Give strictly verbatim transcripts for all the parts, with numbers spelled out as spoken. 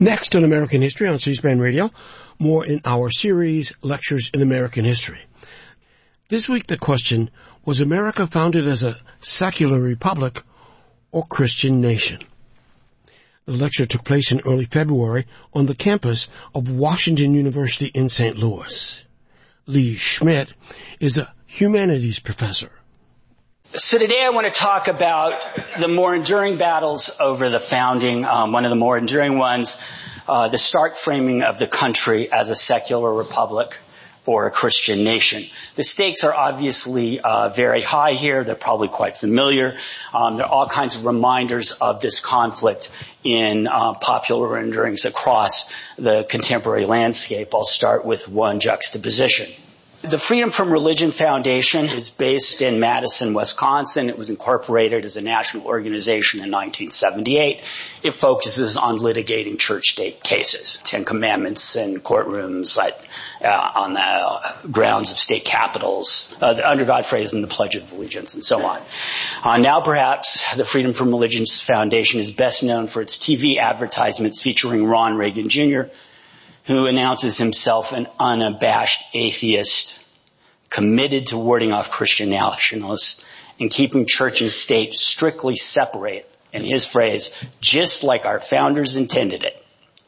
Next on American History on C-SPAN Radio, more in our series, Lectures in American History. This week the question, was America founded as a secular republic or Christian nation? The lecture took place in early February on the campus of Washington University in Saint Louis. Lee Schmidt is a humanities professor. So today I want to talk about the more enduring battles over the founding. Um, one of the more enduring ones, uh, the stark framing of the country as a secular republic or a Christian nation. The stakes are obviously uh, very high here. They're probably quite familiar. Um, there are all kinds of reminders of this conflict in uh, popular renderings across the contemporary landscape. I'll start with one juxtaposition. The Freedom from Religion Foundation is based in Madison, Wisconsin. It was incorporated as a national organization in nineteen seventy-eight. It focuses on litigating church-state cases, Ten Commandments and courtrooms at, uh, on the grounds of state capitals, uh, the under God phrase and the Pledge of Allegiance, and so on. Uh, now, perhaps, the Freedom from Religion Foundation is best known for its T V advertisements featuring Ron Reagan Junior, who announces himself an unabashed atheist, committed to warding off Christian nationalists and keeping church and state strictly separate, in his phrase, just like our founders intended it.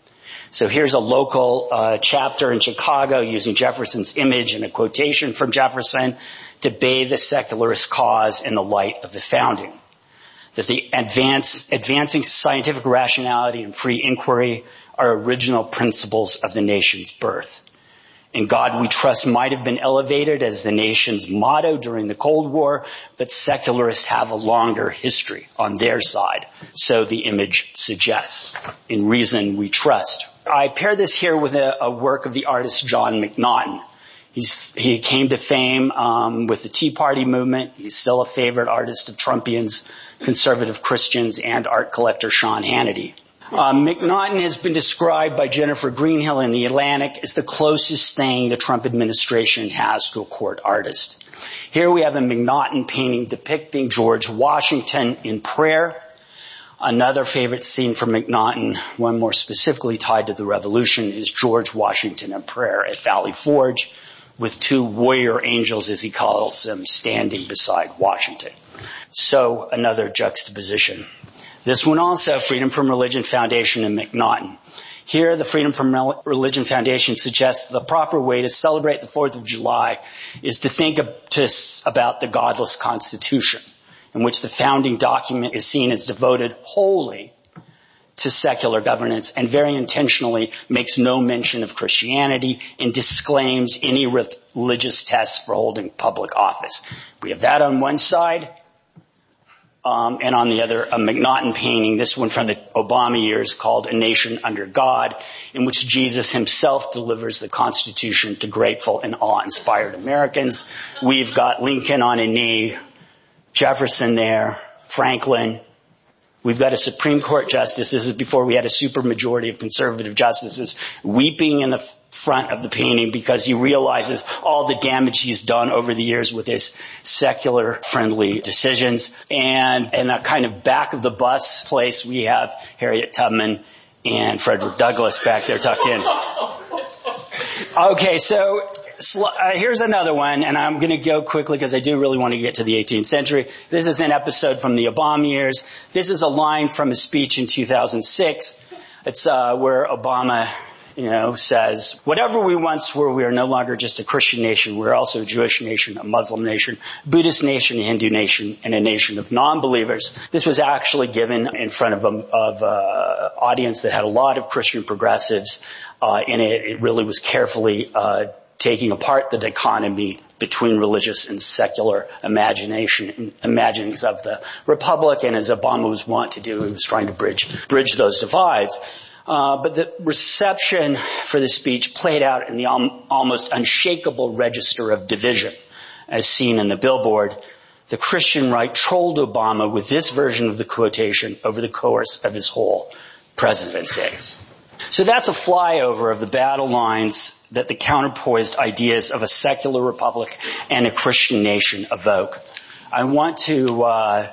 So here's a local uh, chapter in Chicago using Jefferson's image and a quotation from Jefferson to bathe the secularist cause in the light of the founding. That the advance, advancing scientific rationality and free inquiry are original principles of the nation's birth. In God we trust might have been elevated as the nation's motto during the Cold War, but secularists have a longer history on their side, so the image suggests. In reason we trust. I pair this here with a, a work of the artist John McNaughton. He's, he came to fame um, with the Tea Party movement. He's still a favorite artist of Trumpians, conservative Christians, and art collector Sean Hannity. Um, McNaughton has been described by Jennifer Greenhill in The Atlantic as the closest thing the Trump administration has to a court artist. Here we have a McNaughton painting depicting George Washington in prayer. Another favorite scene from McNaughton, one more specifically tied to the Revolution, is George Washington in prayer at Valley Forge, with two warrior angels, as he calls them, standing beside Washington. So another juxtaposition. This one also, Freedom from Religion Foundation and McNaughton. Here, the Freedom from Religion Foundation suggests the proper way to celebrate the fourth of July is to think of, to, about the godless Constitution, in which the founding document is seen as devoted wholly to secular governance and very intentionally makes no mention of Christianity and disclaims any religious tests for holding public office. We have that on one side. Um, and on the other, a McNaughton painting, this one from the Obama years, called A Nation Under God, in which Jesus himself delivers the Constitution to grateful and awe-inspired Americans. We've got Lincoln on a knee, Jefferson there, Franklin. We've got a Supreme Court justice, this is before we had a supermajority of conservative justices, weeping in the front of the painting because he realizes all the damage he's done over the years with his secular-friendly decisions. And in a kind of back of the bus place, we have Harriet Tubman and Frederick Douglass back there tucked in. Okay, so uh, here's another one, and I'm going to go quickly because I do really want to get to the eighteenth century. This is an episode from the Obama years. This is a line from a speech in two thousand six. It's uh, where Obama, you know, says, whatever we once were, we are no longer just a Christian nation. We're also a Jewish nation, a Muslim nation, Buddhist nation, a Hindu nation, and a nation of non-believers. This was actually given in front of an of, uh, audience that had a lot of Christian progressives, uh, and it, it really was carefully, uh, taking apart the dichotomy between religious and secular imagination, imaginings of the Republic. And as Obama was wont to do, he was trying to bridge, bridge those divides. Uh, but the reception for the speech played out in the al- almost unshakable register of division, as seen in the billboard. The Christian right trolled Obama with this version of the quotation over the course of his whole presidency. So that's a flyover of the battle lines that the counterpoised ideas of a secular republic and a Christian nation evoke. I want to uh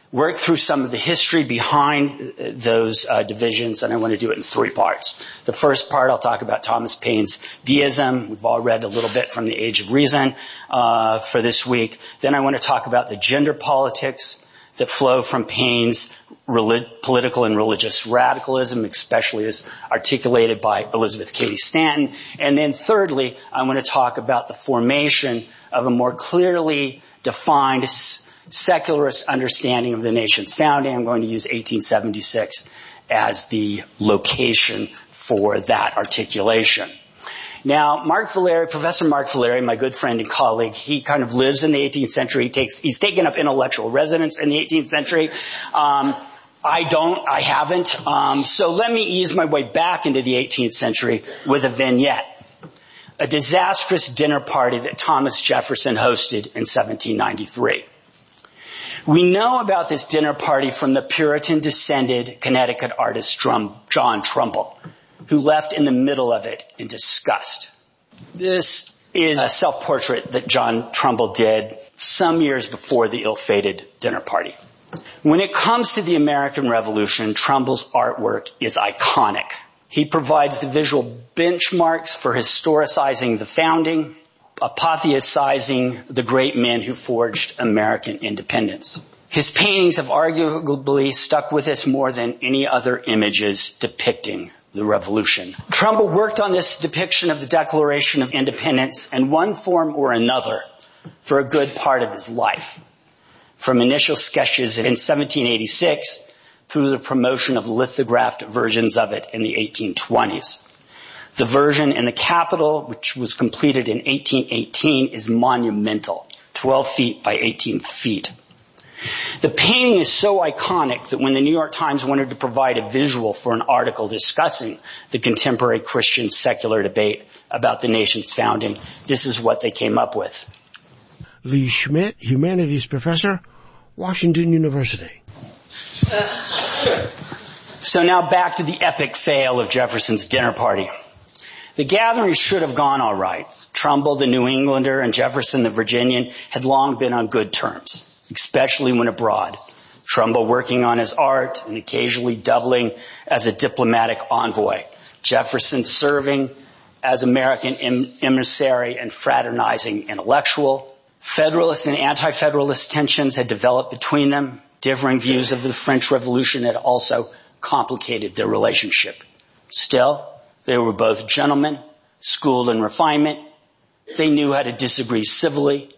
work through some of the history behind those uh, divisions, and I want to do it in three parts. The first part, I'll talk about Thomas Paine's deism. We've all read a little bit from The Age of Reason uh, for this week. Then I want to talk about the gender politics that flow from Paine's relig- political and religious radicalism, especially as articulated by Elizabeth Cady Stanton. And then thirdly, I want to talk about the formation of a more clearly defined s- secularist understanding of the nation's founding. I'm going to use eighteen seventy-six as the location for that articulation. Now, Mark Valeri, Professor Mark Valeri, my good friend and colleague, he kind of lives in the eighteenth century. He takes, he's taken up intellectual residence in the eighteenth century. Um, I don't, I haven't. Um, so let me ease my way back into the eighteenth century with a vignette. A disastrous dinner party that Thomas Jefferson hosted in seventeen ninety-three. We know about this dinner party from the Puritan-descended Connecticut artist John Trumbull, who left in the middle of it in disgust. This is a self-portrait that John Trumbull did some years before the ill-fated dinner party. When it comes to the American Revolution, Trumbull's artwork is iconic. He provides the visual benchmarks for historicizing the founding, apotheosizing the great men who forged American independence. His paintings have arguably stuck with us more than any other images depicting the revolution. Trumbull worked on this depiction of the Declaration of Independence in one form or another for a good part of his life, from initial sketches in seventeen eighty-six through the promotion of lithographed versions of it in the eighteen twenties. The version in the Capitol, which was completed in eighteen eighteen, is monumental, twelve feet by eighteen feet. The painting is so iconic that when the New York Times wanted to provide a visual for an article discussing the contemporary Christian secular debate about the nation's founding, this is what they came up with. Lee Schmidt, Humanities Professor, Washington University. So now back to the epic fail of Jefferson's dinner party. The gathering should have gone all right. Trumbull, the New Englander, and Jefferson, the Virginian, had long been on good terms, especially when abroad. Trumbull working on his art and occasionally doubling as a diplomatic envoy. Jefferson serving as American em- emissary and fraternizing intellectual. Federalist and anti-Federalist tensions had developed between them. Differing views of the French Revolution had also complicated their relationship. Still, they were both gentlemen, schooled in refinement. They knew how to disagree civilly.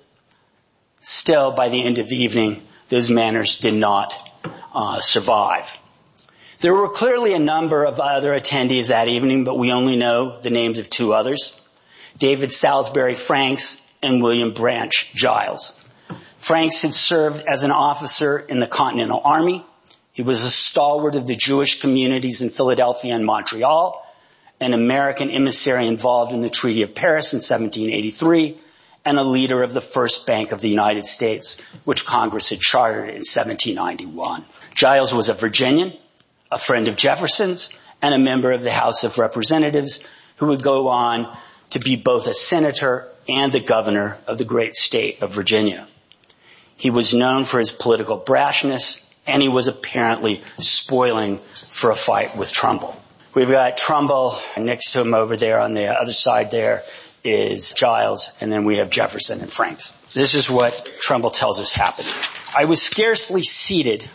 Still, by the end of the evening, those manners did not uh, survive. There were clearly a number of other attendees that evening, but we only know the names of two others, David Salisbury Franks and William Branch Giles. Franks had served as an officer in the Continental Army. He was a stalwart of the Jewish communities in Philadelphia and Montreal, an American emissary involved in the Treaty of Paris in seventeen eighty-three, and a leader of the First Bank of the United States, which Congress had chartered in seventeen ninety-one. Giles was a Virginian, a friend of Jefferson's, and a member of the House of Representatives, who would go on to be both a senator and the governor of the great state of Virginia. He was known for his political brashness, and he was apparently spoiling for a fight with Trumbull. We've got Trumbull, next to him over there on the other side there is Giles, and then we have Jefferson and Franks. This is what Trumbull tells us happened. I was scarcely seated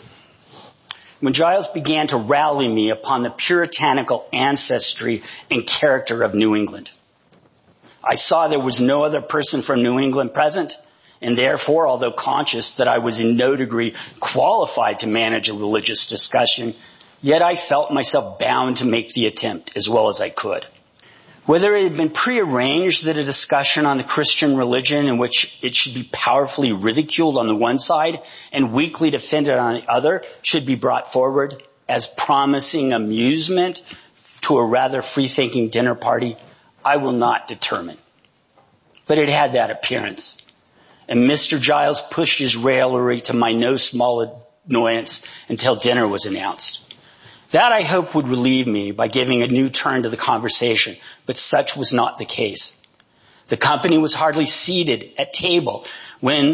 when Giles began to rally me upon the puritanical ancestry and character of New England. I saw there was no other person from New England present, and therefore, although conscious that I was in no degree qualified to manage a religious discussion, yet I felt myself bound to make the attempt as well as I could. Whether it had been prearranged that a discussion on the Christian religion in which it should be powerfully ridiculed on the one side and weakly defended on the other should be brought forward as promising amusement to a rather free-thinking dinner party, I will not determine. But it had that appearance. And Mister Giles pushed his raillery to my no small annoyance until dinner was announced. That, I hope, would relieve me by giving a new turn to the conversation, but such was not the case. The company was hardly seated at table when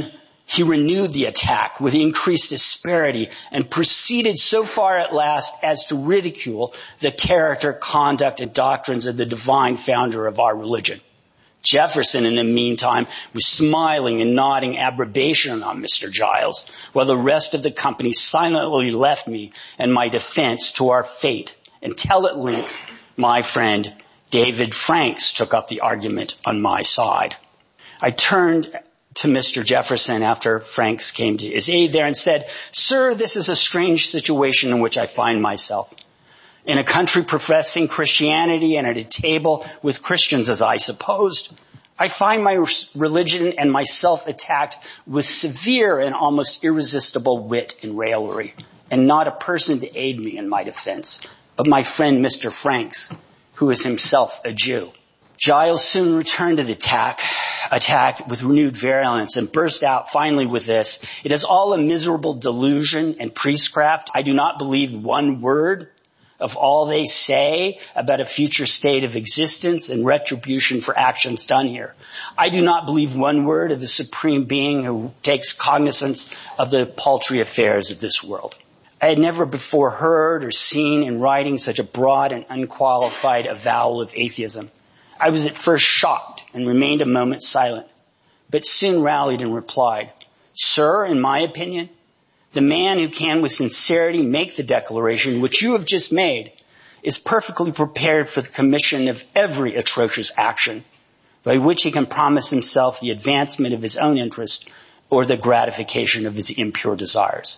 He renewed the attack with increased asperity and proceeded so far at last as to ridicule the character, conduct, and doctrines of the divine founder of our religion. Jefferson, in the meantime, was smiling and nodding approbation on Mister Giles, while the rest of the company silently left me and my defense to our fate, until at length my friend David Franks took up the argument on my side. I turned to Mister Jefferson after Franks came to his aid there and said, "Sir, this is a strange situation in which I find myself. In a country professing Christianity and at a table with Christians, as I supposed, I find my religion and myself attacked with severe and almost irresistible wit and raillery, and not a person to aid me in my defense, but my friend Mister Franks, who is himself a Jew." Giles soon returned to the attack, attack with renewed virulence and burst out finally with this: "It is all a miserable delusion and priestcraft. I do not believe one word of all they say about a future state of existence and retribution for actions done here. I do not believe one word of the supreme being who takes cognizance of the paltry affairs of this world." I had never before heard or seen in writing such a broad and unqualified avowal of atheism. I was at first shocked and remained a moment silent, but soon rallied and replied, "Sir, in my opinion, the man who can with sincerity make the declaration which you have just made is perfectly prepared for the commission of every atrocious action by which he can promise himself the advancement of his own interest or the gratification of his impure desires.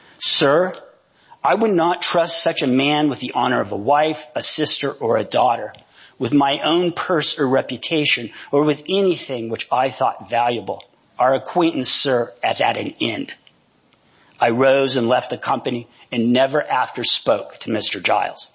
Sir, I would not trust such a man with the honor of a wife, a sister, or a daughter, with my own purse or reputation, or with anything which I thought valuable. Our acquaintance, sir, is at an end." I rose and left the company and never after spoke to Mister Giles.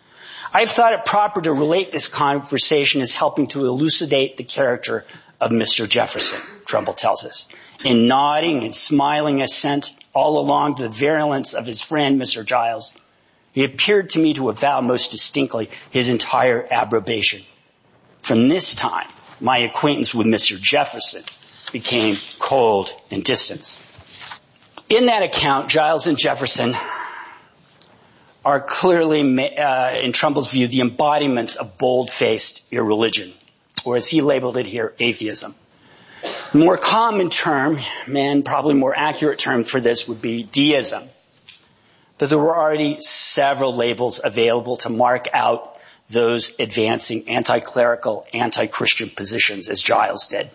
I have thought it proper to relate this conversation as helping to elucidate the character of Mister Jefferson, Trumbull tells us. In nodding and smiling assent all along to the virulence of his friend, Mister Giles, he appeared to me to avow most distinctly his entire approbation. From this time, my acquaintance with Mister Jefferson became cold and distant. In that account, Giles and Jefferson are clearly, uh, in Trumbull's view, the embodiments of bold-faced irreligion, or as he labeled it here, atheism. A more common term, and probably more accurate term for this would be deism. But there were already several labels available to mark out those advancing anti-clerical, anti-Christian positions as Giles did.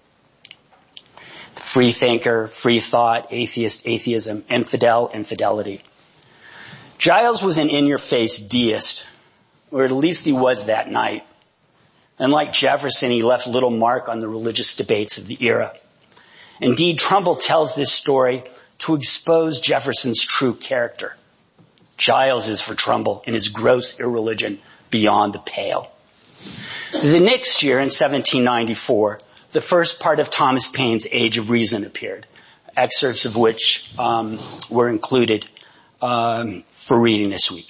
Free thinker, free thought, atheist, atheism, infidel, infidelity. Giles was an in-your-face deist, or at least he was that night. And like Jefferson, he left little mark on the religious debates of the era. Indeed, Trumbull tells this story to expose Jefferson's true character. Giles is for Trumbull in his gross irreligion beyond the pale. The next year, in seventeen ninety-four, the first part of Thomas Paine's Age of Reason appeared, excerpts of which um, were included um, for reading this week.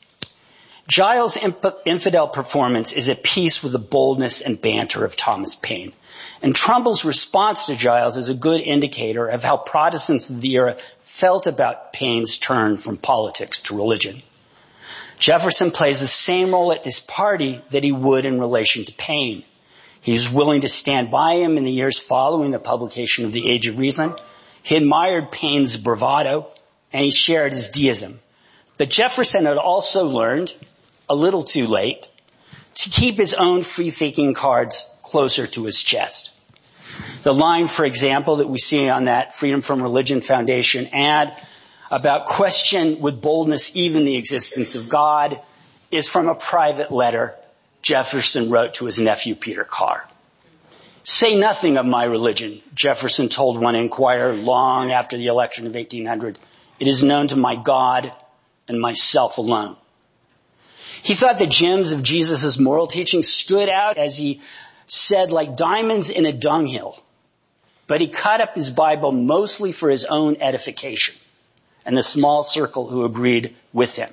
Giles' infidel performance is at peace with the boldness and banter of Thomas Paine. And Trumbull's response to Giles is a good indicator of how Protestants of the era felt about Paine's turn from politics to religion. Jefferson plays the same role at this party that he would in relation to Paine. He was willing to stand by him in the years following the publication of the Age of Reason. He admired Paine's bravado, and he shared his deism. But Jefferson had also learned, a little too late, to keep his own free-thinking cards closer to his chest. The line, for example, that we see on that Freedom from Religion Foundation ad about question with boldness even the existence of God is from a private letter Jefferson wrote to his nephew Peter Carr. "Say nothing of my religion," Jefferson told one inquirer long after the election of eighteen hundred. "It is known to my God and myself alone." He thought the gems of Jesus' moral teaching stood out, as he said, like diamonds in a dunghill. But he cut up his Bible mostly for his own edification and the small circle who agreed with him.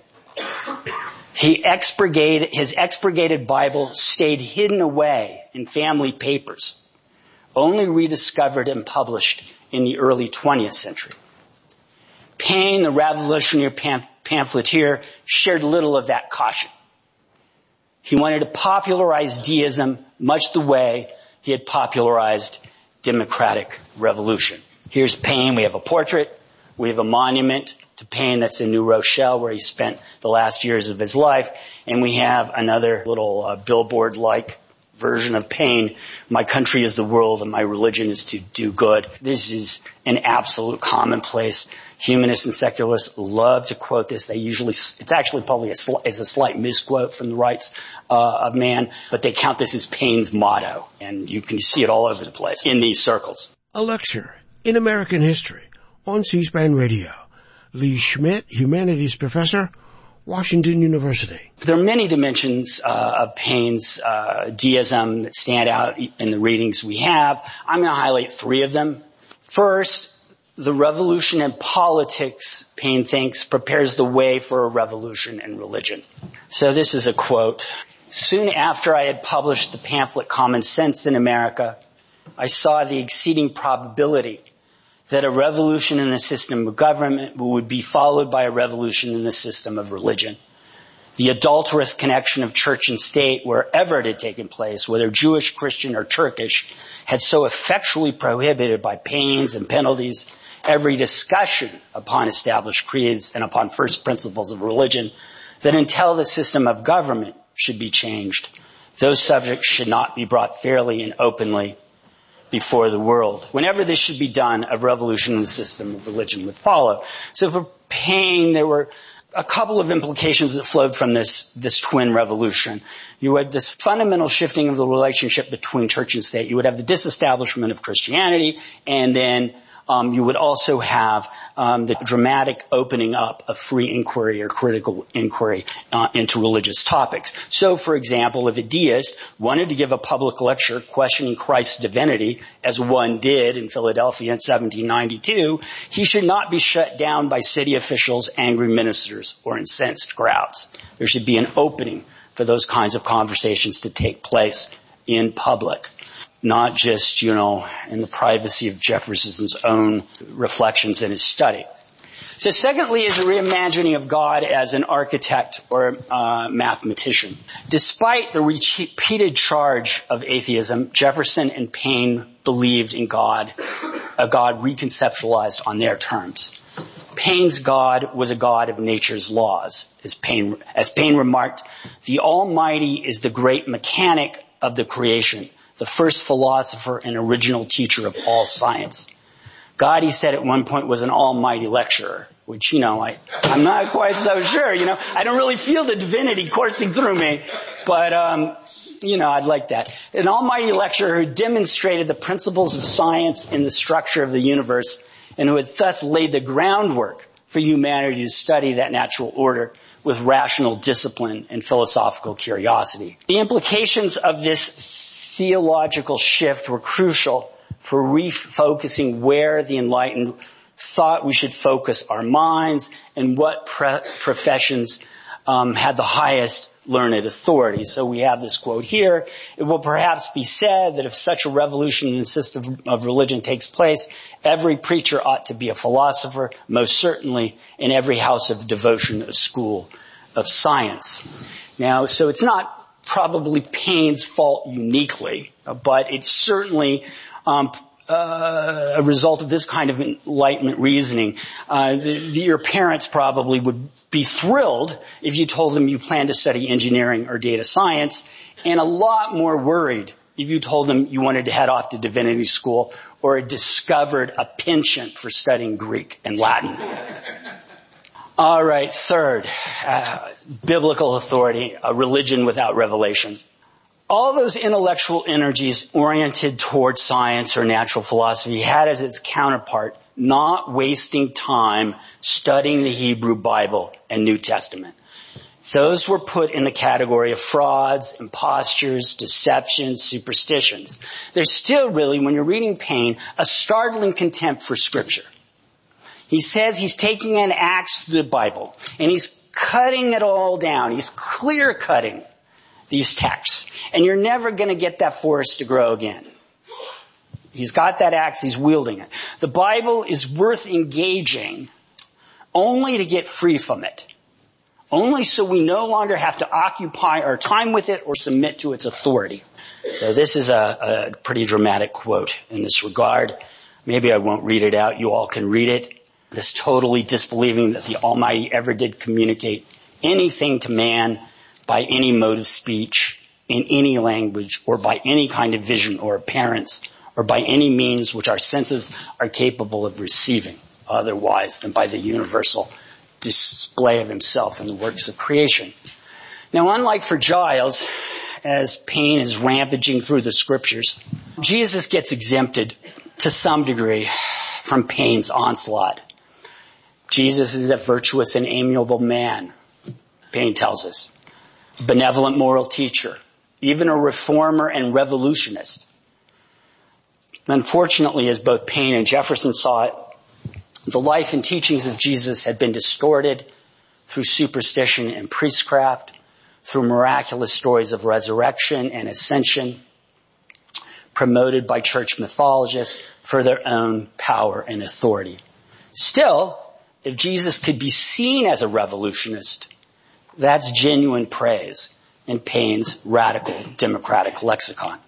He expurgated, his expurgated Bible stayed hidden away in family papers, only rediscovered and published in the early twentieth century. Paine, the revolutionary pam- pamphleteer, shared little of that caution. He wanted to popularize deism much the way he had popularized democratic revolution. Here's Paine. We have a portrait. We have a monument to Paine that's in New Rochelle, where he spent the last years of his life. And we have another little uh, billboard-like version of Paine. My country is the world and my religion is to do good. This is an absolute commonplace. Humanists and secularists love to quote this. They usually, it's actually probably a, sli- it's a slight misquote from the Rights uh, of Man, but they count this as Paine's motto. And you can see it all over the place in these circles. A lecture in American history on C-SPAN Radio. Lee Schmidt, humanities professor, Washington University. There are many dimensions uh, of Paine's uh, deism that stand out in the readings we have. I'm going to highlight three of them. First, the revolution in politics, Paine thinks, prepares the way for a revolution in religion. So this is a quote. Soon after I had published the pamphlet Common Sense in America, I saw the exceeding probability that a revolution in the system of government would be followed by a revolution in the system of religion. The adulterous connection of church and state, wherever it had taken place, whether Jewish, Christian, or Turkish, had so effectually prohibited by pains and penalties every discussion upon established creeds and upon first principles of religion that until the system of government should be changed, those subjects should not be brought fairly and openly before the world. Whenever this should be done, a revolution in the system of religion would follow. So for Paine, there were a couple of implications that flowed from this, this twin revolution. You had this fundamental shifting of the relationship between church and state. You would have the disestablishment of Christianity, and then Um, you would also have um, the dramatic opening up of free inquiry or critical inquiry uh, into religious topics. So, for example, if a deist wanted to give a public lecture questioning Christ's divinity, as one did in Philadelphia in seventeen ninety-two, he should not be shut down by city officials, angry ministers, or incensed crowds. There should be an opening for those kinds of conversations to take place in public. Not just, you know, in the privacy of Jefferson's own reflections in his study. So secondly is a reimagining of God as an architect or uh, mathematician. Despite the repeated charge of atheism, Jefferson and Paine believed in God, a God reconceptualized on their terms. Paine's God was a God of nature's laws. As Paine, as Paine remarked, the Almighty is the great mechanic of the creation, the first philosopher and original teacher of all science. God, he said at one point, was an almighty lecturer, which, you know, I, I'm not quite so sure, you know. I don't really feel the divinity coursing through me, but, um, you know, I'd like that. An almighty lecturer who demonstrated the principles of science in the structure of the universe and who had thus laid the groundwork for humanity to study that natural order with rational discipline and philosophical curiosity. The implications of this theological shift were crucial for refocusing where the enlightened thought we should focus our minds and what pre- professions um, had the highest learned authority. So we have this quote here. It will perhaps be said that if such a revolution in the system of religion takes place, every preacher ought to be a philosopher, most certainly in every house of devotion a school of science. Now, so it's not probably Paine's fault uniquely, but it's certainly um, uh, a result of this kind of enlightenment reasoning. Uh, the, the, your parents probably would be thrilled if you told them you plan to study engineering or data science, and a lot more worried if you told them you wanted to head off to divinity school or discovered a penchant for studying Greek and Latin. All right, third, uh, biblical authority, a religion without revelation. All those intellectual energies oriented towards science or natural philosophy had as its counterpart not wasting time studying the Hebrew Bible and New Testament. Those were put in the category of frauds, impostures, deceptions, superstitions. There's still really, when you're reading Paine, a startling contempt for Scripture. He says he's taking an axe to the Bible, and he's cutting it all down. He's clear-cutting these texts. And you're never going to get that forest to grow again. He's got that axe, he's wielding it. The Bible is worth engaging only to get free from it. Only so we no longer have to occupy our time with it or submit to its authority. So this is a, a pretty dramatic quote in this regard. Maybe I won't read it out. You all can read it. This totally disbelieving that the Almighty ever did communicate anything to man by any mode of speech, in any language, or by any kind of vision or appearance, or by any means which our senses are capable of receiving otherwise than by the universal display of himself in the works of creation. Now, unlike for Giles, as Paine is rampaging through the scriptures, Jesus gets exempted to some degree from Paine's onslaught. Jesus is a virtuous and amiable man, Paine tells us. Benevolent moral teacher, even a reformer and revolutionist. Unfortunately, as both Paine and Jefferson saw it, the life and teachings of Jesus had been distorted through superstition and priestcraft, through miraculous stories of resurrection and ascension, promoted by church mythologists for their own power and authority. Still, if Jesus could be seen as a revolutionist, that's genuine praise in Paine's radical democratic lexicon.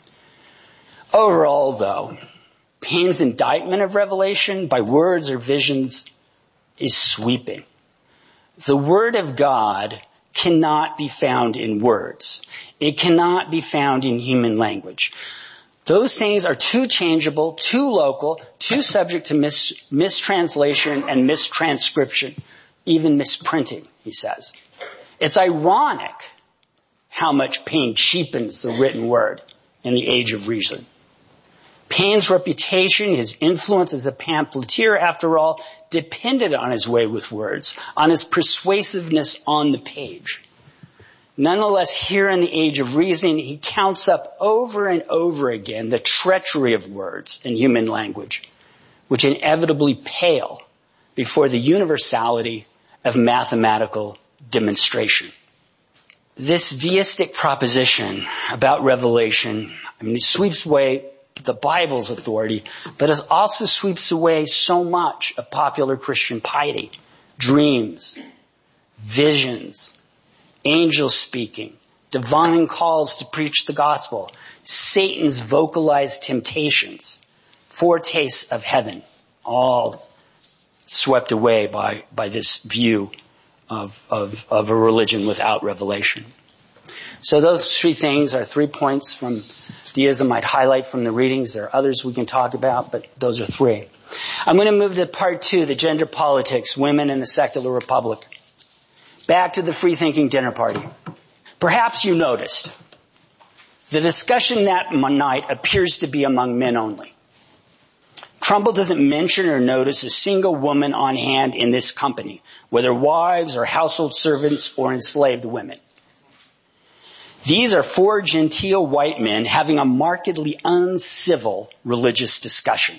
Overall, though, Paine's indictment of revelation by words or visions is sweeping. The Word of God cannot be found in words. It cannot be found in human language. Those things are too changeable, too local, too subject to mis- mistranslation and mistranscription, even misprinting, he says. It's ironic how much Paine cheapens the written word in the age of reason. Paine's reputation, his influence as a pamphleteer, after all, depended on his way with words, on his persuasiveness on the page. Nonetheless, here in the age of reason, he counts up over and over again the treachery of words in human language, which inevitably pale before the universality of mathematical demonstration. This deistic proposition about revelation, I mean, it sweeps away the Bible's authority, but it also sweeps away so much of popular Christian piety, dreams, visions, angels speaking, divine calls to preach the gospel, Satan's vocalized temptations, foretastes of heaven, all swept away by, by this view of, of, of a religion without revelation. So those three things are three points from deism I'd highlight from the readings. There are others we can talk about, but those are three. I'm going to move to part two, the gender politics, women in the secular republic. Back to the free-thinking dinner party. Perhaps you noticed the discussion that night appears to be among men only. Trumbull doesn't mention or notice a single woman on hand in this company, whether wives or household servants or enslaved women. These are four genteel white men having a markedly uncivil religious discussion.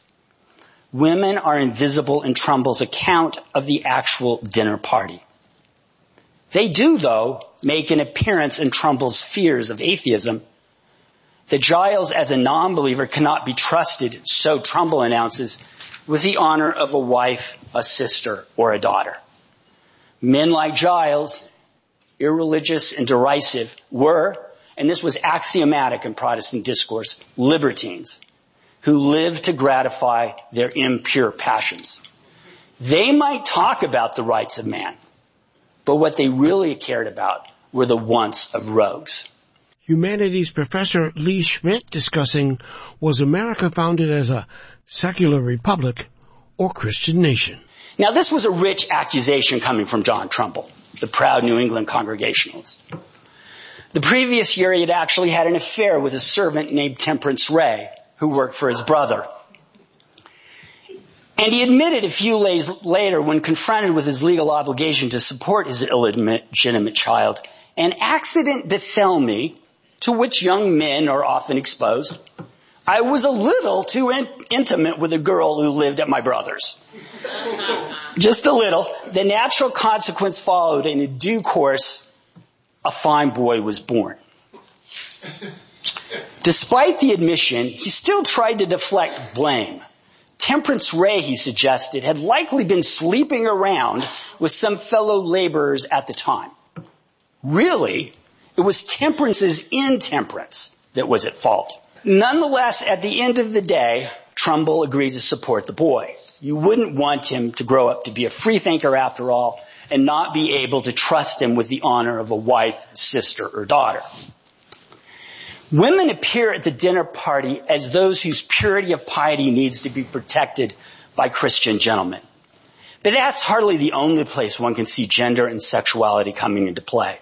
Women are invisible in Trumbull's account of the actual dinner party. They do, though, make an appearance in Trumbull's fears of atheism. That Giles, as a non-believer, cannot be trusted, so Trumbull announces, with the honor of a wife, a sister, or a daughter. Men like Giles, irreligious and derisive, were, and this was axiomatic in Protestant discourse, libertines who lived to gratify their impure passions. They might talk about the rights of man, but what they really cared about were the wants of rogues. Humanities professor Lee Schmidt discussing, was America founded as a secular republic or Christian nation? Now, this was a rich accusation coming from John Trumbull, the proud New England Congregationalist. The previous year, he had actually had an affair with a servant named Temperance Ray, who worked for his brother. And he admitted a few days later, when confronted with his legal obligation to support his illegitimate child, an accident befell me, to which young men are often exposed. I was a little too in- intimate with a girl who lived at my brother's. Just a little. The natural consequence followed, and in due course, a fine boy was born. Despite the admission, he still tried to deflect blame. Temperance Ray, he suggested, had likely been sleeping around with some fellow laborers at the time. Really, it was Temperance's intemperance that was at fault. Nonetheless, at the end of the day, Trumbull agreed to support the boy. You wouldn't want him to grow up to be a freethinker after all and not be able to trust him with the honor of a wife, sister, or daughter. Women appear at the dinner party as those whose purity of piety needs to be protected by Christian gentlemen. But that's hardly the only place one can see gender and sexuality coming into play.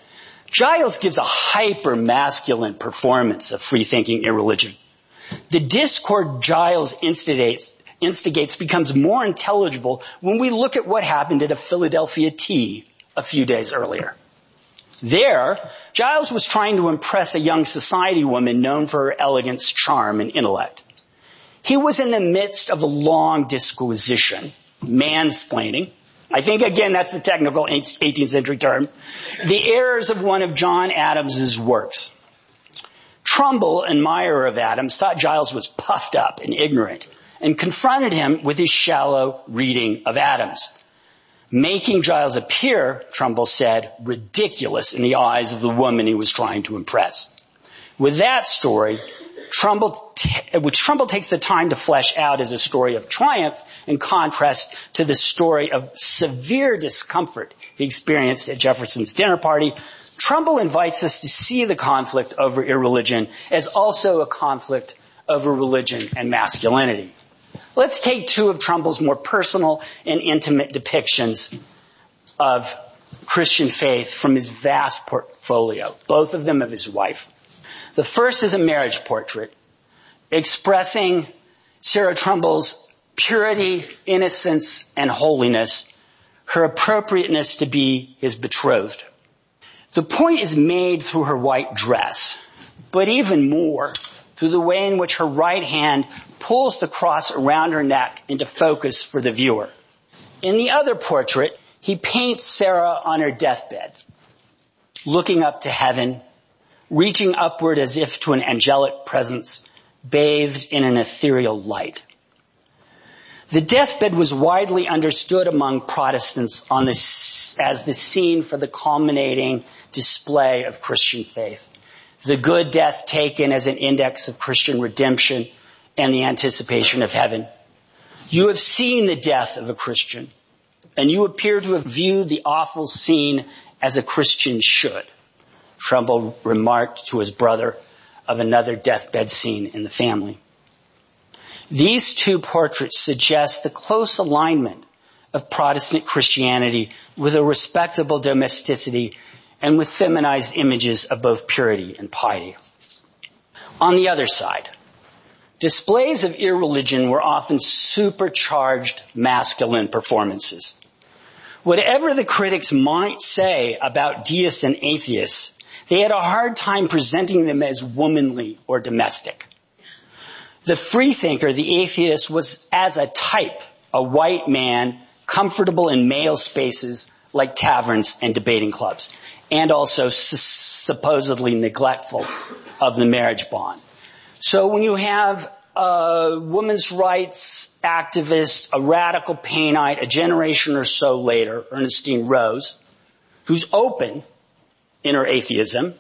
Giles gives a hyper-masculine performance of free-thinking irreligion. The discord Giles instigates, instigates becomes more intelligible when we look at what happened at a Philadelphia tea a few days earlier. There, Giles was trying to impress a young society woman known for her elegance, charm, and intellect. He was in the midst of a long disquisition, mansplaining. I think, again, that's the technical eighteenth century term. The errors of one of John Adams's works. Trumbull, admirer of Adams, thought Giles was puffed up and ignorant and confronted him with his shallow reading of Adams, making Giles appear, Trumbull said, ridiculous in the eyes of the woman he was trying to impress. With that story, Trumbull, t- which Trumbull takes the time to flesh out as a story of triumph in contrast to the story of severe discomfort he experienced at Jefferson's dinner party, Trumbull invites us to see the conflict over irreligion as also a conflict over religion and masculinity. Let's take two of Trumbull's more personal and intimate depictions of Christian faith from his vast portfolio, both of them of his wife. The first is a marriage portrait expressing Sarah Trumbull's purity, innocence, and holiness, her appropriateness to be his betrothed. The point is made through her white dress, but even more through the way in which her right hand pulls the cross around her neck into focus for the viewer. In the other portrait, he paints Sarah on her deathbed, looking up to heaven, reaching upward as if to an angelic presence, bathed in an ethereal light. The deathbed was widely understood among Protestants on this, as the scene for the culminating display of Christian faith. The good death taken as an index of Christian redemption and the anticipation of heaven. You have seen the death of a Christian, and you appear to have viewed the awful scene as a Christian should, Trumbull remarked to his brother of another deathbed scene in the family. These two portraits suggest the close alignment of Protestant Christianity with a respectable domesticity and with feminized images of both purity and piety. On the other side, displays of irreligion were often supercharged masculine performances. Whatever the critics might say about deists and atheists, they had a hard time presenting them as womanly or domestic. The freethinker, the atheist, was as a type, a white man, comfortable in male spaces like taverns and debating clubs, and also s- supposedly neglectful of the marriage bond. So when you have a women's rights activist, a radical Payneite, a generation or so later, Ernestine Rose, who's open in her atheism,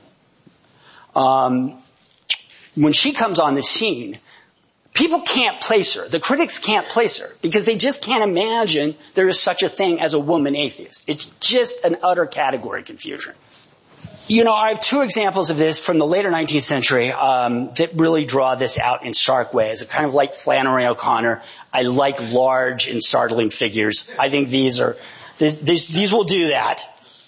um, when she comes on the scene, people can't place her. The critics can't place her because they just can't imagine there is such a thing as a woman atheist. It's just an utter category confusion. You know, I have two examples of this from the later nineteenth century um, that really draw this out in stark ways. I kind of like Flannery O'Connor. I like large and startling figures. I think these are these, these, these will do that.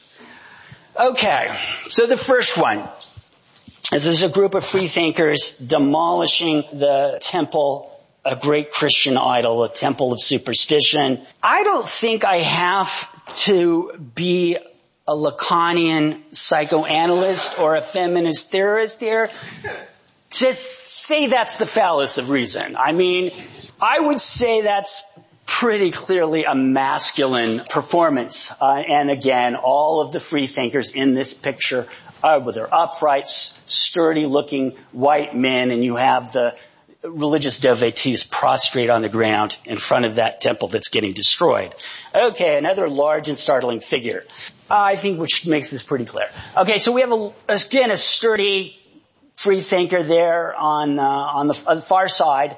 Okay, so the first one. This is a group of freethinkers demolishing the temple, a great Christian idol, a temple of superstition. I don't think I have to be a Lacanian psychoanalyst or a feminist theorist here to say that's the phallus of reason. I mean, I would say that's pretty clearly a masculine performance. Uh, and again, all of the freethinkers in this picture uh, with their upright, sturdy-looking white men, and you have the religious devotees prostrate on the ground in front of that temple that's getting destroyed. Okay, another large and startling figure. Uh, I think which makes this pretty clear. Okay, so we have, a, again, a sturdy free thinker there on, uh, on, the, on the far side.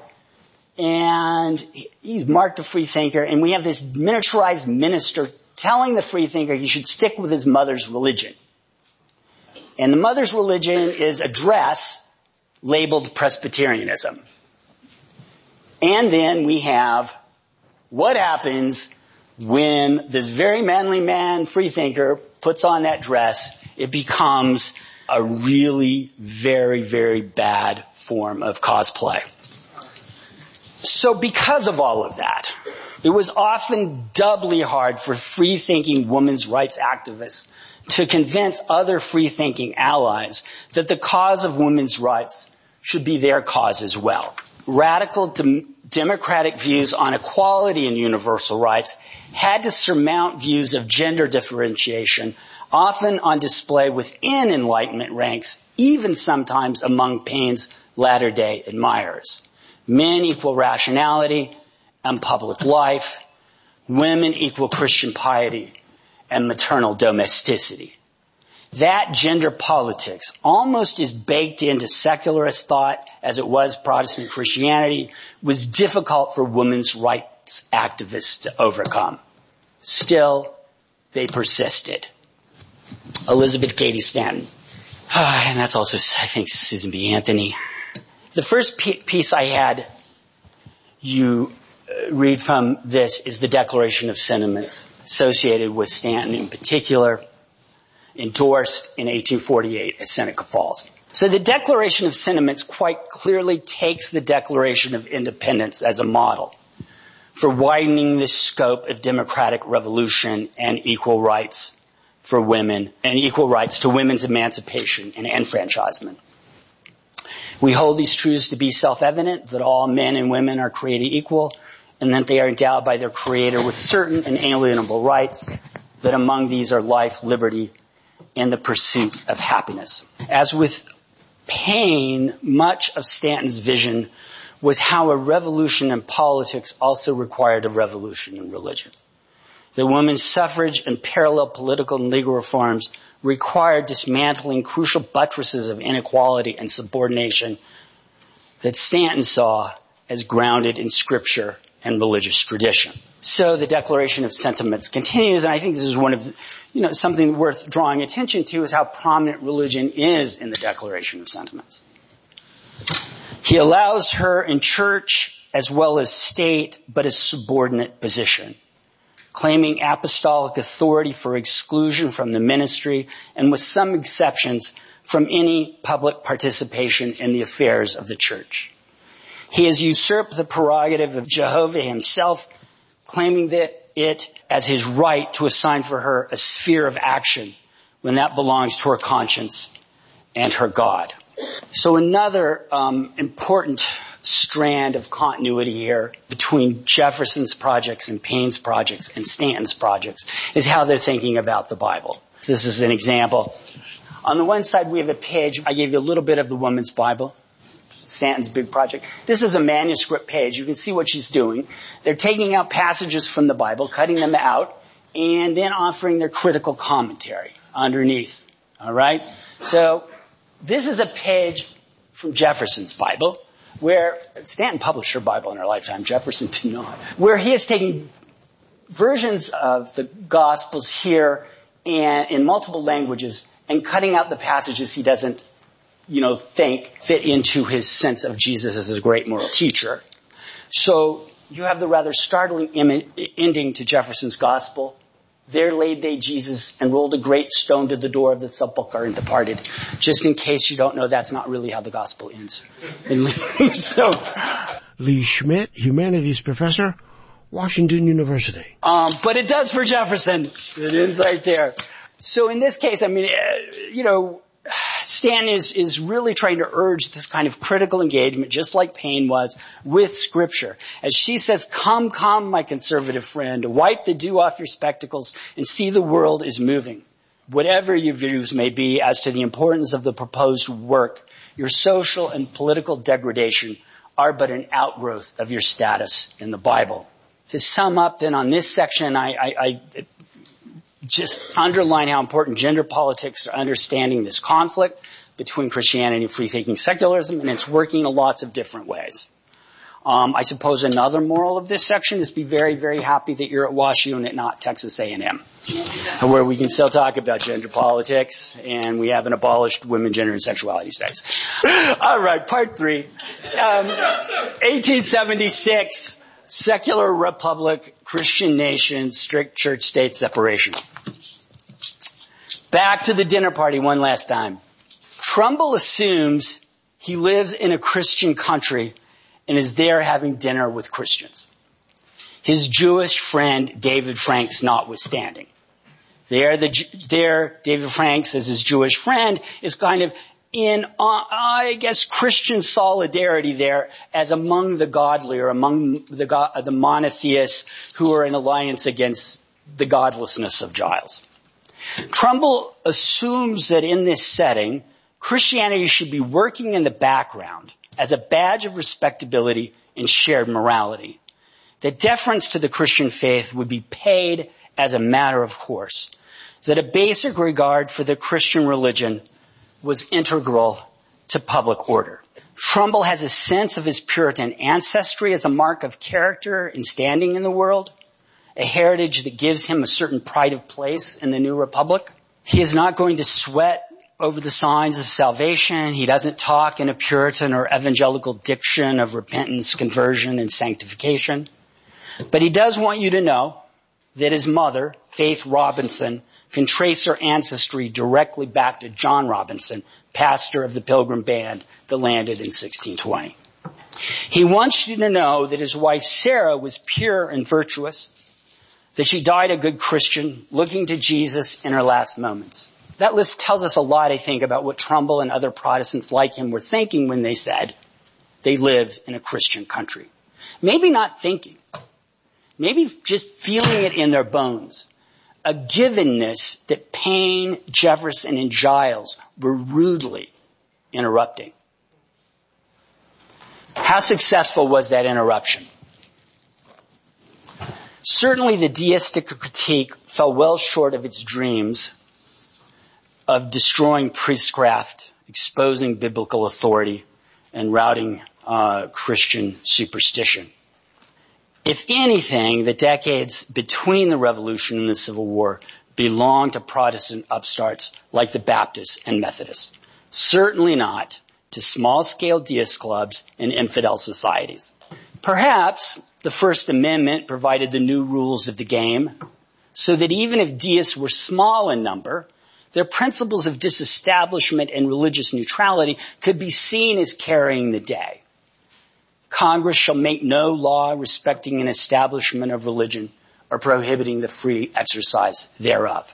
And he's marked a free thinker. And we have this miniaturized minister telling the free thinker he should stick with his mother's religion. And the mother's religion is a dress labeled Presbyterianism. And then we have what happens when this very manly man, free thinker, puts on that dress. It becomes a really very, very bad form of cosplay. So because of all of that, it was often doubly hard for free-thinking women's rights activists to convince other free-thinking allies that the cause of women's rights should be their cause as well. Radical de- democratic views on equality and universal rights had to surmount views of gender differentiation, often on display within Enlightenment ranks, even sometimes among Paine's latter-day admirers. Men equal rationality and public life. Women equal Christian piety and maternal domesticity. That gender politics, almost as baked into secularist thought as it was Protestant Christianity, was difficult for women's rights activists to overcome. Still, they persisted. Elizabeth Cady Stanton. And that's also, I think, Susan B. Anthony. The first piece I had you read from this is the Declaration of Sentiments associated with Stanton in particular, endorsed in eighteen forty-eight at Seneca Falls. So the Declaration of Sentiments quite clearly takes the Declaration of Independence as a model for widening the scope of democratic revolution and equal rights for women and equal rights to women's emancipation and enfranchisement. We hold these truths to be self-evident, that all men and women are created equal, and that they are endowed by their Creator with certain inalienable rights, that among these are life, liberty, and the pursuit of happiness. As with Paine, much of Stanton's vision was how a revolution in politics also required a revolution in religion. The women's suffrage and parallel political and legal reforms required dismantling crucial buttresses of inequality and subordination that Stanton saw as grounded in scripture and religious tradition. So the Declaration of Sentiments continues, and I think this is one of the, you know, something worth drawing attention to is how prominent religion is in the Declaration of Sentiments. He allows her in church as well as state, but a subordinate position, claiming apostolic authority for exclusion from the ministry and with some exceptions from any public participation in the affairs of the church. He has usurped the prerogative of Jehovah himself, claiming that it as his right to assign for her a sphere of action when that belongs to her conscience and her God. So another um, important strand of continuity here between Jefferson's projects and Paine's projects and Stanton's projects is how they're thinking about the Bible. This is an example. On the one side, we have a page. I gave you a little bit of the Woman's Bible, Stanton's big project. This is a manuscript page. You can see what she's doing. They're taking out passages from the Bible, cutting them out, and then offering their critical commentary underneath. All right? So this is a page from Jefferson's Bible, where Stanton published her Bible in her lifetime. Jefferson did not. Where he is taking versions of the Gospels here and in multiple languages and cutting out the passages he doesn't, you know, think fit into his sense of Jesus as a great moral teacher. So you have the rather startling Im- ending to Jefferson's Gospel. There laid they Jesus and rolled a great stone to the door of the sepulchre and departed. Just in case you don't know, that's not really how the gospel ends. so, Lee Schmidt, humanities professor, Washington University. Um, but it does for Jefferson. It ends right there. So in this case, I mean, uh, you know, Stanton is, is really trying to urge this kind of critical engagement, just like Paine was, with Scripture. As she says, come, come, my conservative friend, wipe the dew off your spectacles and see the world is moving. whatever your views may be as to the importance of the proposed work, your social and political degradation are but an outgrowth of your status in the Bible. To sum up then on this section, I, I, I just underline how important gender politics are understanding this conflict between Christianity and free-thinking secularism, and it's working in lots of different ways. Um, I suppose another moral of this section is be very, very happy that you're at WashU and not Texas A and M, where we can still talk about gender politics, and we haven't abolished women, gender, and sexuality studies. All right, part three. Um, eighteen seventy-six, secular republic, Christian nation, strict church-state separation. Back to the dinner party one last time. Trumbull assumes he lives in a Christian country and is there having dinner with Christians. His Jewish friend, David Franks, notwithstanding. There, the, there, David Franks, as his Jewish friend, is kind of in, uh, I guess, Christian solidarity there as among the godly or among the, uh, the monotheists who are in alliance against the godlessness of Giles. Trumbull assumes that in this setting, Christianity should be working in the background as a badge of respectability and shared morality. That deference to the Christian faith would be paid as a matter of course. That a basic regard for the Christian religion was integral to public order. Trumbull has a sense of his Puritan ancestry as a mark of character and standing in the world, a heritage that gives him a certain pride of place in the new republic. He is not going to sweat over the signs of salvation. He doesn't talk in a Puritan or evangelical diction of repentance, conversion, and sanctification. But he does want you to know that his mother, Faith Robinson, can trace her ancestry directly back to John Robinson, pastor of the Pilgrim Band that landed in sixteen twenty. He wants you to know that his wife Sarah was pure and virtuous, that she died a good Christian, looking to Jesus in her last moments. That list tells us a lot, I think, about what Trumbull and other Protestants like him were thinking when they said they lived in a Christian country. Maybe not thinking. Maybe just feeling it in their bones. A givenness that Paine, Jefferson, and Giles were rudely interrupting. How successful was that interruption? Certainly the deistic critique fell well short of its dreams of destroying priestcraft, exposing biblical authority, and routing uh, Christian superstition. If anything, the decades between the Revolution and the Civil War belonged to Protestant upstarts like the Baptists and Methodists. Certainly not to small-scale deist clubs and infidel societies. Perhaps the First Amendment provided the new rules of the game so that even if deists were small in number, their principles of disestablishment and religious neutrality could be seen as carrying the day. Congress shall make no law respecting an establishment of religion or prohibiting the free exercise thereof.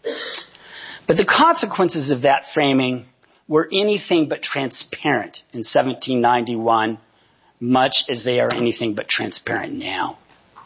But the consequences of that framing were anything but transparent in seventeen ninety-one, much as they are anything but transparent now.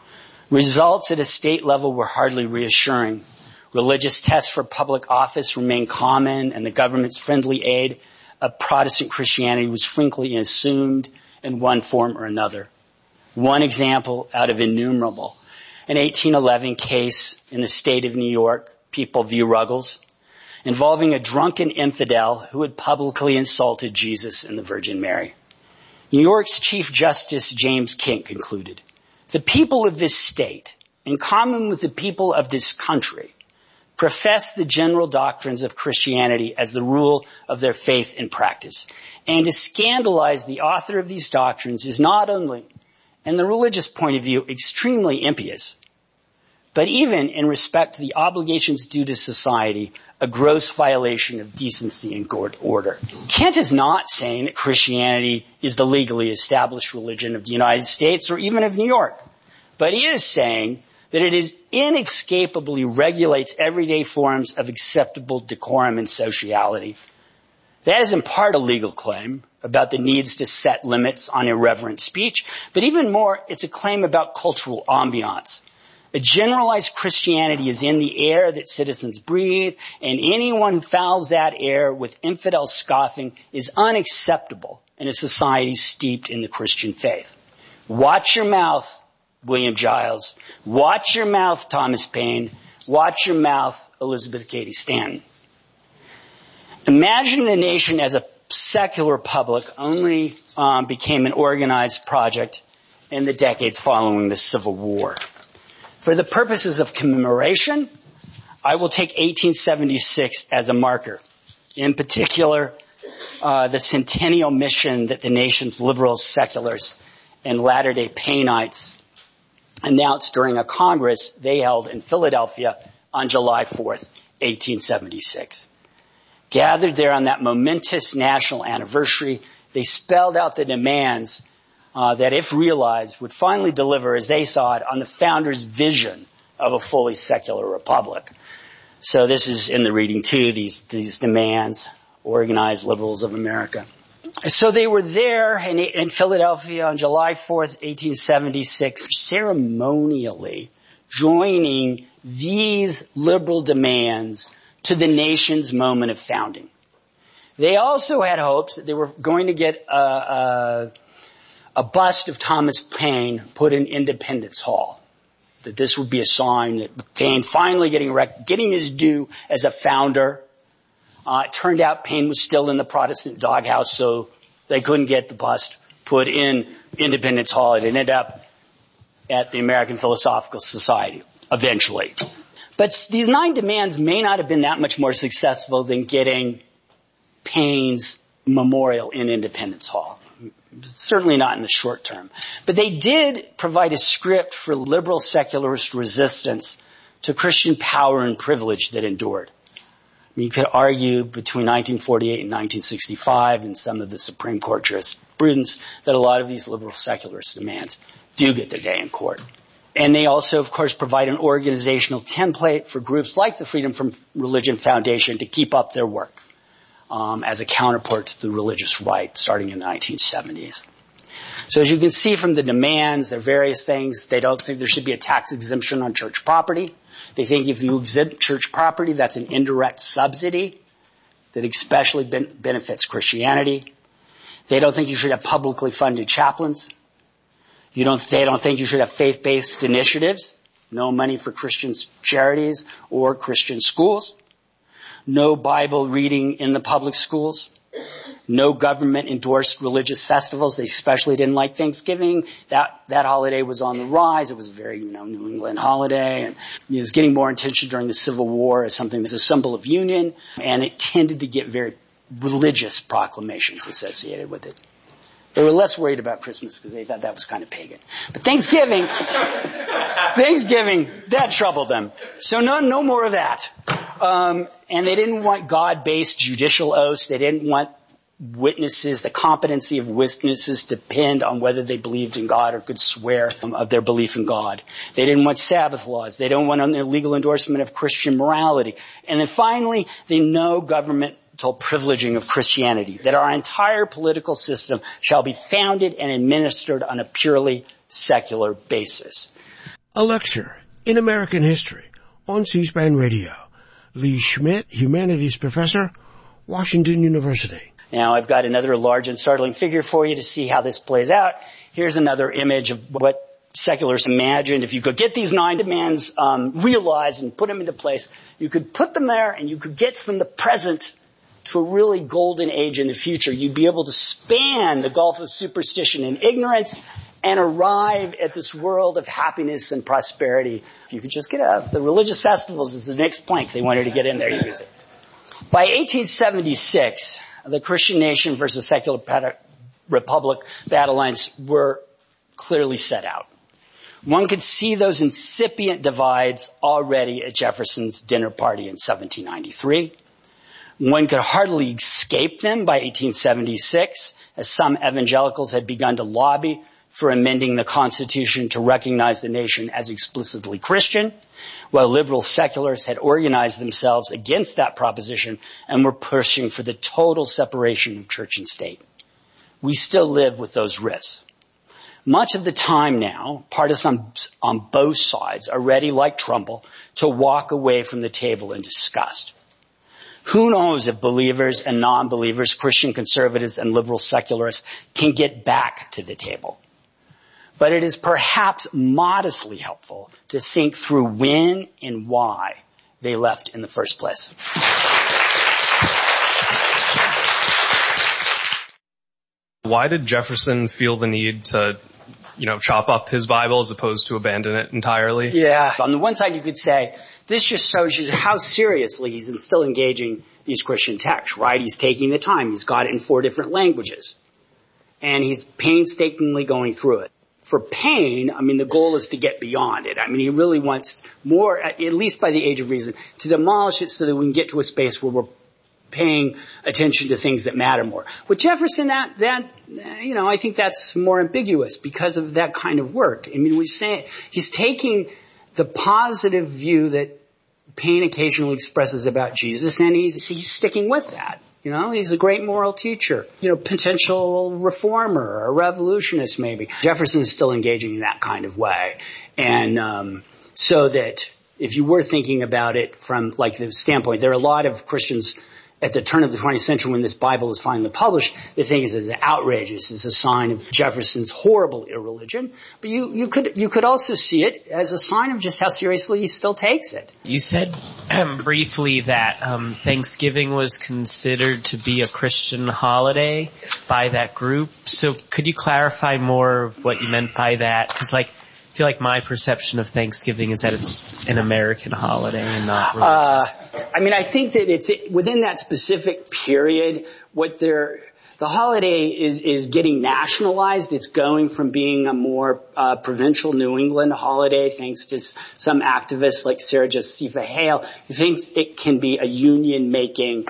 Results at a state level were hardly reassuring. Religious tests for public office remained common, and the government's friendly aid of Protestant Christianity was frequently assumed in one form or another. One example out of innumerable. An eighteen eleven case in the state of New York, People v. Ruggles, involving a drunken infidel who had publicly insulted Jesus and the Virgin Mary. New York's Chief Justice James Kent concluded, the people of this state, in common with the people of this country, profess the general doctrines of Christianity as the rule of their faith and practice. And to scandalize the author of these doctrines is not only, in the religious point of view, extremely impious, but even in respect to the obligations due to society, a gross violation of decency and order. Kent is not saying that Christianity is the legally established religion of the United States or even of New York, but he is saying that it is inescapably regulates everyday forms of acceptable decorum and sociality. That is in part a legal claim about the needs to set limits on irreverent speech, but even more, it's a claim about cultural ambiance, A generalized Christianity is in the air that citizens breathe, and anyone who fouls that air with infidel scoffing is unacceptable in a society steeped in the Christian faith. Watch your mouth, William Giles. Watch your mouth, Thomas Paine. Watch your mouth, Elizabeth Cady Stanton. Imagine the nation as a secular republic only um, became an organized project in the decades following the Civil War. For the purposes of commemoration, I will take eighteen seventy-six as a marker. In particular, uh, the centennial mission that the nation's liberals, seculars, and Latter-day Painites announced during a Congress they held in Philadelphia on July fourth, eighteen seventy-six. Gathered there on that momentous national anniversary, they spelled out the demands uh, that, if realized, would finally deliver, as they saw it, on the founders' vision of a fully secular republic. So this is in the reading too, these, these demands, organized liberals of America. So they were there in, in Philadelphia on July fourth, eighteen seventy-six, ceremonially joining these liberal demands to the nation's moment of founding. They also had hopes that they were going to get a, a, a bust of Thomas Paine put in Independence Hall. That this would be a sign that Paine finally getting rec- getting his due as a founder. Uh, it turned out Paine was still in the Protestant doghouse, so they couldn't get the bust put in Independence Hall. It ended up at the American Philosophical Society eventually. But these nine demands may not have been that much more successful than getting Paine's memorial in Independence Hall. Certainly not in the short term. But they did provide a script for liberal secularist resistance to Christian power and privilege that endured. I mean, you could argue between nineteen forty-eight and nineteen sixty-five and some of the Supreme Court jurisprudence that a lot of these liberal secularist demands do get their day in court. And they also, of course, provide an organizational template for groups like the Freedom from Religion Foundation to keep up their work um, as a counterpart to the religious right starting in the nineteen seventies. So as you can see from the demands, there are various things. They don't think there should be a tax exemption on church property. They think if you exempt church property, that's an indirect subsidy that especially ben- benefits Christianity. They don't think you should have publicly funded chaplains. You don't, they don't think you should have faith-based initiatives. No money for Christian charities or Christian schools. No Bible reading in the public schools. No government-endorsed religious festivals. They especially didn't like Thanksgiving. That that holiday was on the rise. It was a very, you know, New England holiday, and it was getting more attention during the Civil War as something that's a symbol of union, and it tended to get very religious proclamations associated with it. They were less worried about Christmas because they thought that was kind of pagan. But Thanksgiving, Thanksgiving, that troubled them. So no, no more of that. Um, and they didn't want God-based judicial oaths. They didn't want witnesses, the competency of witnesses to depend on whether they believed in God or could swear um, of their belief in God. They didn't want Sabbath laws. They don't want an illegal endorsement of Christian morality. And then finally, they know government privileging of Christianity, that our entire political system shall be founded and administered on a purely secular basis. A lecture in American history on C-SPAN Radio. Lee Schmidt, Humanities Professor, Washington University. Now I've got another large and startling figure for you to see how this plays out. Here's another image of what secularists imagined. If you could get these nine demands um, realized and put them into place, you could put them there and you could get from the present to a really golden age in the future. You'd be able to span the gulf of superstition and ignorance and arrive at this world of happiness and prosperity. If you could just get out, the religious festivals is the next plank they wanted to get in there. You use it. By eighteen seventy-six, the Christian nation versus secular republic battle lines were clearly set out. One could see those incipient divides already at Jefferson's dinner party in seventeen ninety-three. One could hardly escape them by eighteen seventy-six, as some evangelicals had begun to lobby for amending the Constitution to recognize the nation as explicitly Christian, while liberal secularists had organized themselves against that proposition and were pushing for the total separation of church and state. We still live with those risks. Much of the time now, partisans on both sides are ready, like Trumbull, to walk away from the table in disgust. Who knows if believers and non-believers, Christian conservatives and liberal secularists can get back to the table. But it is perhaps modestly helpful to think through when and why they left in the first place. Why did Jefferson feel the need to, you know, chop up his Bible as opposed to abandon it entirely? Yeah. On the one side, you could say, this just shows you how seriously he's still engaging these Christian texts, right? He's taking the time. He's got it in four different languages. And he's painstakingly going through it. For Paine, I mean, the goal is to get beyond it. I mean, he really wants more, at least by the age of reason, to demolish it so that we can get to a space where we're paying attention to things that matter more. With Jefferson, that, that, you know, I think that's more ambiguous because of that kind of work. I mean, we say, he's taking the positive view that Paine occasionally expresses about Jesus, and he's, he's sticking with that. You know, he's a great moral teacher, you know, potential reformer, a revolutionist maybe. Jefferson's still engaging in that kind of way. And, um, so that if you were thinking about it from like the standpoint, there are a lot of Christians at the turn of the twentieth century when this Bible is finally published, they think it's outrageous. It's a sign of Jefferson's horrible irreligion. But you, you could, you could also see it as a sign of just how seriously he still takes it. You said um, briefly that um, Thanksgiving was considered to be a Christian holiday by that group. So could you clarify more of what you meant by that? Because like, I feel like my perception of Thanksgiving is that it's an American holiday and not religious. Uh, I mean, I think that it's within that specific period, what they're, the holiday is, is getting nationalized. It's going from being a more, uh, provincial New England holiday, thanks to some activists like Sarah Josepha Hale, who thinks it can be a union-making,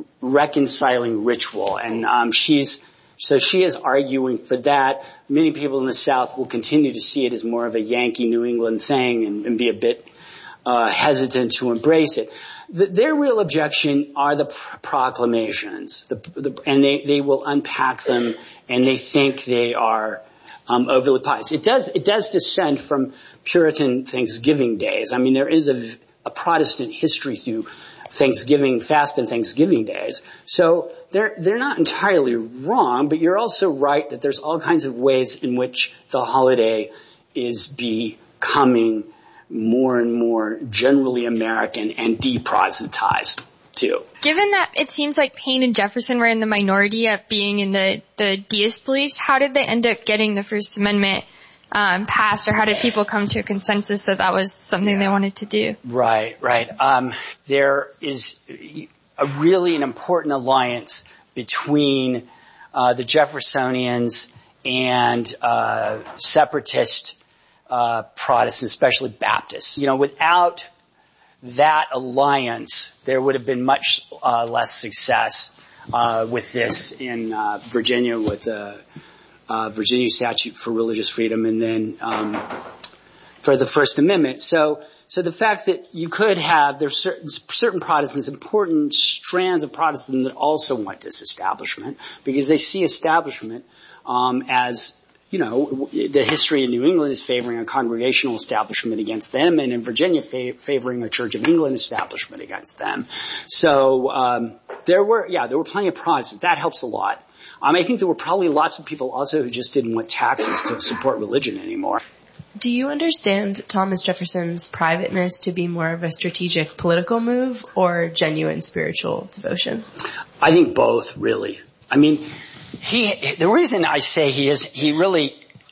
reconciling ritual. And, um, she's, So she is arguing for that. Many people in the South will continue to see it as more of a Yankee New England thing and, and be a bit uh hesitant to embrace it. The, their real objection are the pr- proclamations, the, the, and they, they will unpack them, and they think they are um overly pious. It does it does descend from Puritan Thanksgiving days. I mean, there is a, a Protestant history through Thanksgiving, fast and Thanksgiving days. So they're, they're not entirely wrong, but you're also right that there's all kinds of ways in which the holiday is becoming more and more generally American and de-Protestantized too. Given that it seems like Paine and Jefferson were in the minority of being in the, the deist beliefs, how did they end up getting the First Amendment Um, passed, or how did people come to a consensus that that was something yeah. they wanted to do? Right, right. Um, there is a really an important alliance between uh, the Jeffersonians and uh, separatist uh, Protestants, especially Baptists. You know, without that alliance, there would have been much uh, less success uh, with this in uh, Virginia with the uh, Uh, Virginia statute for religious freedom, and then um, for the First Amendment. So, so the fact that you could have there's certain certain Protestants, important strands of Protestants that also want this establishment because they see establishment um, as you know the history in New England is favoring a congregational establishment against them, and in Virginia fa- favoring a Church of England establishment against them. So um, there were yeah there were plenty of Protestants. That helps a lot. Um, I think there were probably lots of people also who just didn't want taxes to support religion anymore. Do you understand Thomas Jefferson's privateness to be more of a strategic political move or genuine spiritual devotion? I think both, really. I mean, he, the reason I say he is, he really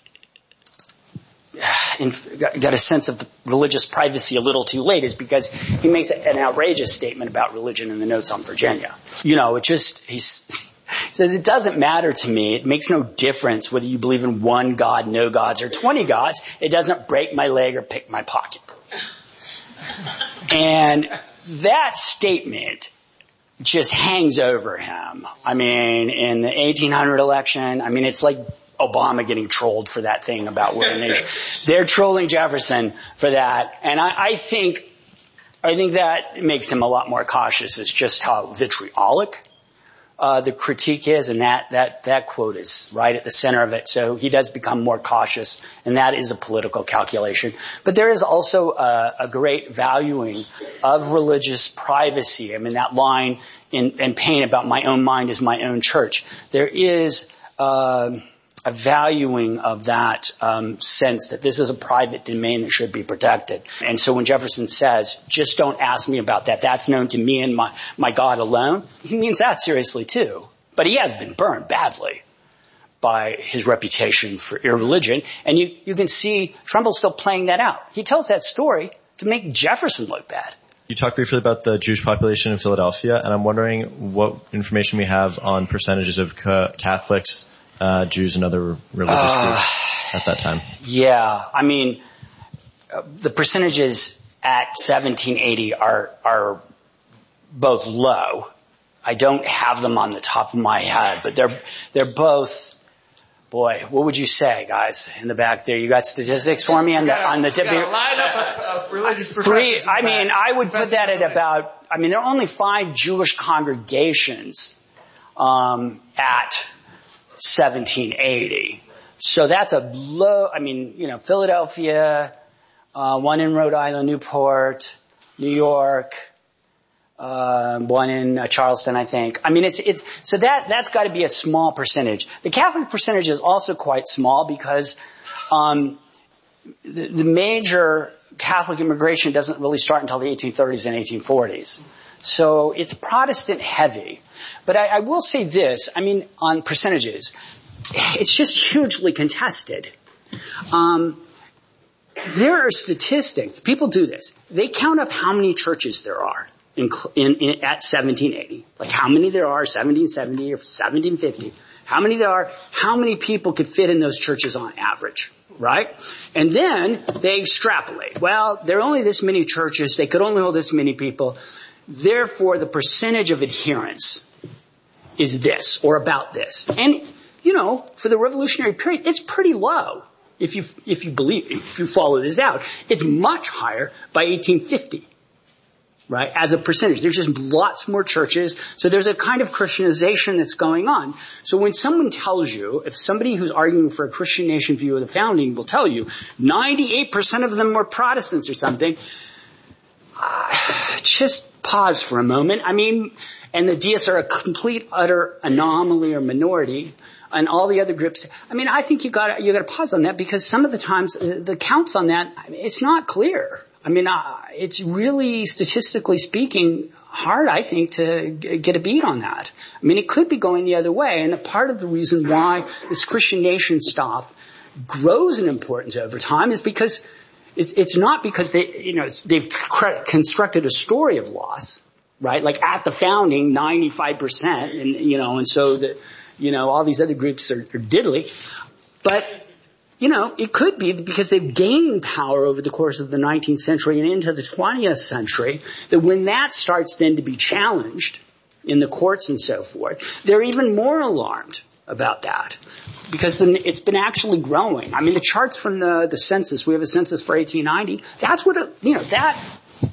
in, got a sense of religious privacy a little too late is because he makes an outrageous statement about religion in the notes on Virginia. You know, it just, he's, He says, it doesn't matter to me. It makes no difference whether you believe in one God, no gods, or twenty gods. It doesn't break my leg or pick my pocket. And that statement just hangs over him. I mean, in the eighteen hundred election, I mean, it's like Obama getting trolled for that thing about we're a nation. They're trolling Jefferson for that. And I, I think, I think that makes him a lot more cautious. It's just how vitriolic uh, the critique is, and that, that, that quote is right at the center of it. So he does become more cautious, and that is a political calculation. But there is also a, a great valuing of religious privacy. I mean, that line in, in Paine about my own mind is my own church. There is, uh, a valuing of that um, sense that this is a private domain that should be protected. And so when Jefferson says, just don't ask me about that, that's known to me and my, my God alone, he means that seriously too. But he has been burned badly by his reputation for irreligion. And you, you can see Trumbull's still playing that out. He tells that story to make Jefferson look bad. You talked briefly about the Jewish population in Philadelphia, and I'm wondering what information we have on percentages of ca- Catholics, Uh, Jews and other religious uh, groups at that time. Yeah, I mean, uh, the percentages at seventeen eighty are are both low. I don't have them on the top of my head, but they're they're both. Boy, what would you say, guys, in the back there? You got statistics for me on the on the tip? You got a lineup of, of religious Three. I mean, I would put that at about. I mean, there are only five Jewish congregations um, at seventeen eighty. So that's a low, I mean, you know, Philadelphia, uh, one in Rhode Island, Newport, New York, uh, one in uh, Charleston, I think. I mean, it's, it's, so that, that's got to be a small percentage. The Catholic percentage is also quite small because, um, the, the major Catholic immigration doesn't really start until the eighteen thirties and eighteen forties. So it's Protestant heavy. But I, I will say this, I mean, on percentages, it's just hugely contested. Um, there are statistics. People do this. They count up how many churches there are in, in, in at seventeen eighty. Like how many there are, seventeen seventy or seventeen fifty. How many there are, how many people could fit in those churches on average, right? And then they extrapolate. Well, there are only this many churches. They could only hold this many people. Therefore, the percentage of adherence is this or about this. And, you know, for the Revolutionary period, it's pretty low if you, if you believe, if you follow this out. It's much higher by eighteen fifty, right, as a percentage. There's just lots more churches. So there's a kind of Christianization that's going on. So when someone tells you, if somebody who's arguing for a Christian nation view of the founding will tell you ninety-eight percent of them were Protestants or something, uh, just pause for a moment. I mean, and the deists are a complete, utter anomaly or minority, and all the other groups. I mean, I think you got you got to pause on that because some of the times the, the counts on that, I mean, it's not clear. I mean, uh, it's really statistically speaking hard, I think, to g- get a beat on that. I mean, it could be going the other way, and a part of the reason why this Christian nation stuff grows in importance over time is because it's it's not because they you know they've cre- constructed a story of loss. Right? Like at the founding, ninety-five percent, and, you know, and so that, you know, all these other groups are, are diddly. But, you know, it could be because they've gained power over the course of the nineteenth century and into the twentieth century, that when that starts then to be challenged in the courts and so forth, they're even more alarmed about that. Because then it's been actually growing. I mean, the charts from the, the census, we have a census for eighteen ninety, that's what, it, you know, that,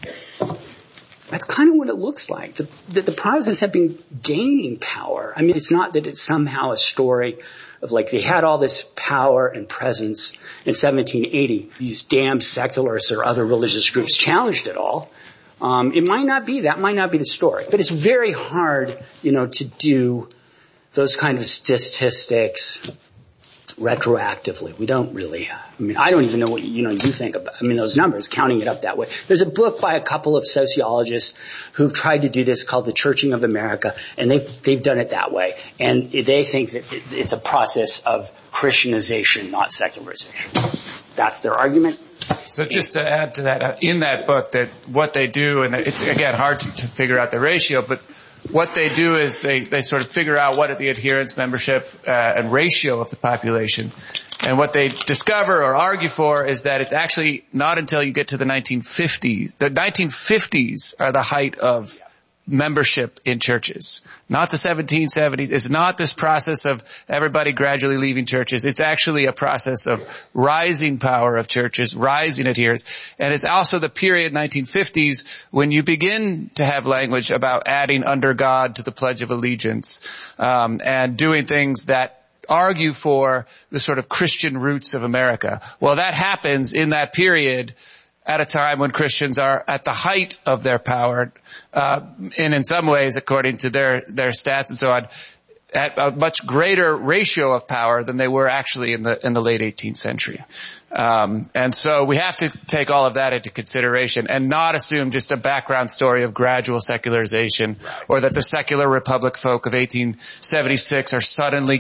that's kind of what it looks like. The, the, the Protestants have been gaining power. I mean, it's not that it's somehow a story of like they had all this power and presence in seventeen eighty. These damn secularists or other religious groups challenged it all. Um, it might not be. That might not be the story. But it's very hard, you know, to do those kind of statistics retroactively. We don't really, I mean, I don't even know what, you know, you think about, I mean, those numbers, counting it up that way. There's a book by a couple of sociologists who've tried to do this called The Churching of America, and they've, they've done it that way. And they think that it's a process of Christianization, not secularization. That's their argument. So just to add to that, uh, in that book, that what they do, and it's, again, hard to, to figure out the ratio, but what they do is they, they sort of figure out what are the adherence, membership, uh, and ratio of the population. And what they discover or argue for is that it's actually not until you get to the nineteen fifties. The nineteen fifties are the height of membership in churches. Not the seventeen seventies. It's not this process of everybody gradually leaving churches. It's actually a process of rising power of churches, rising adherence. And it's also the period, nineteen fifties, when you begin to have language about adding under God to the Pledge of Allegiance, um, and doing things that argue for the sort of Christian roots of America. Well, that happens in that period at a time when Christians are at the height of their power, uh, and in some ways, according to their, their stats and so on, at a much greater ratio of power than they were actually in the, in the late eighteenth century. Um, and so we have to take all of that into consideration and not assume just a background story of gradual secularization or that the secular republic folk of eighteen seventy-six are suddenly